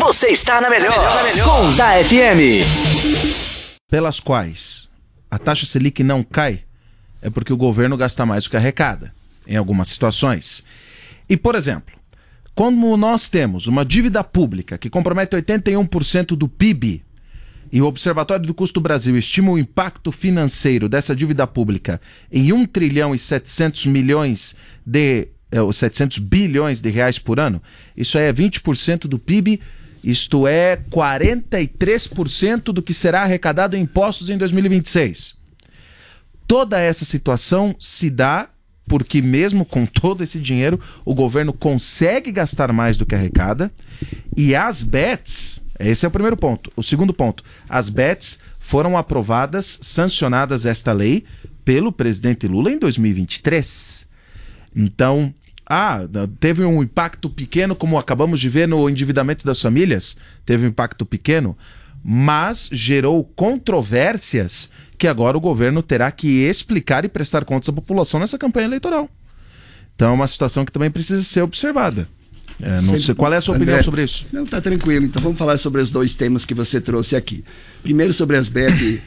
Você está na melhor. Com da FM. Pelas quais a taxa Selic não cai é porque o governo gasta mais do que arrecada, em algumas situações. E, por exemplo, como nós temos uma dívida pública que compromete 81% do PIB, e o Observatório do Custo Brasil estima o impacto financeiro dessa dívida pública em 1 trilhão e 700 bilhões de reais por ano, isso é 20% do PIB, isto é 43% do que será arrecadado em impostos em 2026. Toda essa situação se dá porque mesmo com todo esse dinheiro, o governo consegue gastar mais do que arrecada, e as bets, esse é o primeiro ponto. O segundo ponto, as bets foram aprovadas, sancionadas esta lei pelo presidente Lula em 2023. Então, teve um impacto pequeno, como acabamos de ver no endividamento das famílias, teve um impacto pequeno, mas gerou controvérsias que agora o governo terá que explicar e prestar contas à população nessa campanha eleitoral. Então é uma situação que também precisa ser observada. Não sei qual é a sua opinião sobre isso. Não, tá tranquilo. Então vamos falar sobre os dois temas que você trouxe aqui. Primeiro, sobre as BET,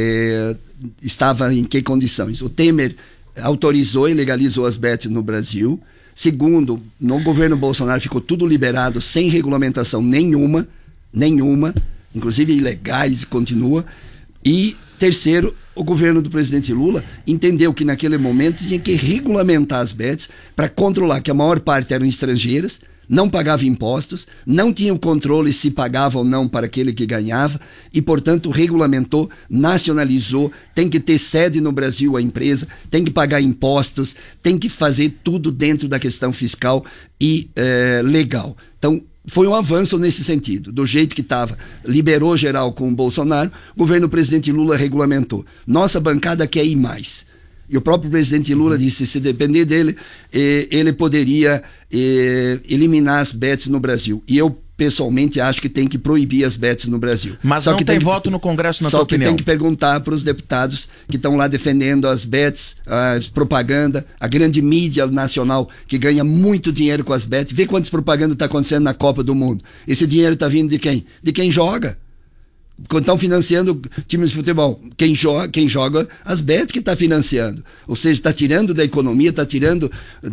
estava em que condições? O Temer autorizou e legalizou as BET no Brasil. Segundo, no governo Bolsonaro ficou tudo liberado sem regulamentação nenhuma, inclusive ilegais, continua. E terceiro, o governo do presidente Lula entendeu que naquele momento tinha que regulamentar as bets para controlar, que a maior parte eram estrangeiras, não pagavam impostos, não tinham controle se pagava ou não para aquele que ganhava e, portanto, regulamentou, nacionalizou, tem que ter sede no Brasil a empresa, tem que pagar impostos, tem que fazer tudo dentro da questão fiscal e legal. Então, foi um avanço nesse sentido. Do jeito que estava, liberou geral com o Bolsonaro, o governo do presidente Lula regulamentou. Nossa bancada quer ir mais. E o próprio presidente Lula disse, se depender dele, ele poderia eliminar as bets no Brasil. E eu, pessoalmente, acho que tem que proibir as bets no Brasil. Mas não tem voto no Congresso, na tua opinião? Só que tem que perguntar para os deputados que estão lá defendendo as bets, a propaganda, a grande mídia nacional que ganha muito dinheiro com as bets. Vê quantas propagandas está acontecendo na Copa do Mundo. Esse dinheiro está vindo de quem? De quem joga. Estão financiando times de futebol. Quem joga as bets que está financiando. Ou seja, está tirando da economia, está tirando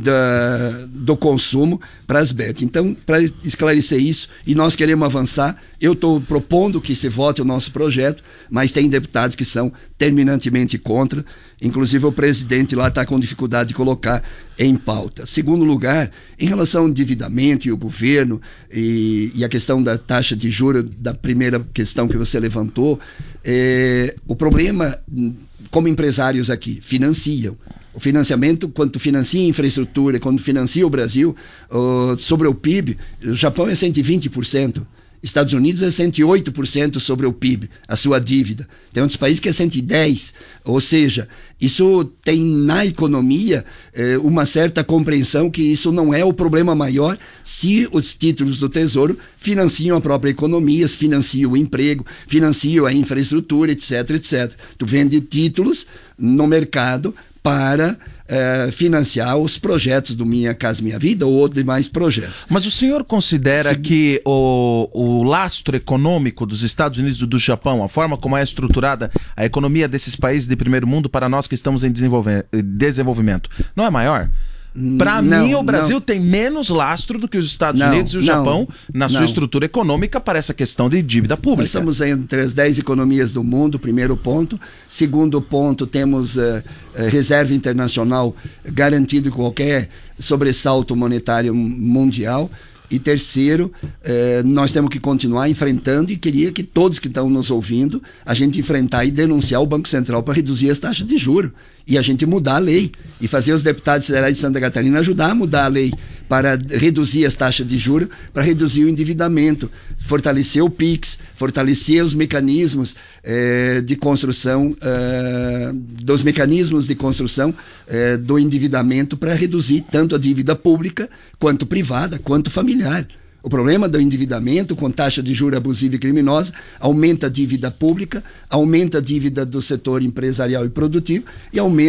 do consumo para as bets. Então, para esclarecer isso, e nós queremos avançar, eu estou propondo que se vote o nosso projeto, mas tem deputados que são terminantemente contra. Inclusive o presidente lá está com dificuldade de colocar em pauta. Segundo lugar, em relação ao endividamento e o governo e a questão da taxa de juros, da primeira questão que você levantou, o problema, como empresários aqui, financiam. O financiamento, quando financia a infraestrutura, quando financia o Brasil, sobre o PIB, o Japão é 120%. Estados Unidos é 108% sobre o PIB, a sua dívida. Tem outros países que é 110%. Ou seja, isso tem na economia uma certa compreensão que isso não é o problema maior se os títulos do Tesouro financiam a própria economia, financiam o emprego, financiam a infraestrutura, etc, etc. Tu vende títulos no mercado para financiar os projetos do Minha Casa Minha Vida ou outros demais projetos. Mas o senhor considera que o lastro econômico dos Estados Unidos e do Japão, a forma como é estruturada a economia desses países de primeiro mundo para nós que estamos em desenvolvimento, não é maior? Para mim, o Brasil tem menos lastro do que os Estados Unidos e o Japão na sua estrutura econômica para essa questão de dívida pública. Nós estamos entre as 10 economias do mundo, primeiro ponto. Segundo ponto, temos reserva internacional garantido em qualquer sobressalto monetário mundial. E terceiro, nós temos que continuar enfrentando, e queria que todos que estão nos ouvindo, a gente enfrentar e denunciar o Banco Central para reduzir as taxas de juros. E a gente mudar a lei. E fazer os deputados federais de Santa Catarina ajudar a mudar a lei para reduzir as taxas de juros, para reduzir o endividamento, fortalecer o PIX, fortalecer os mecanismos de construção, dos mecanismos de construção do endividamento para reduzir tanto a dívida pública, quanto privada, quanto familiar. O problema do endividamento com taxa de juros abusiva e criminosa aumenta a dívida pública, aumenta a dívida do setor empresarial e produtivo e aumenta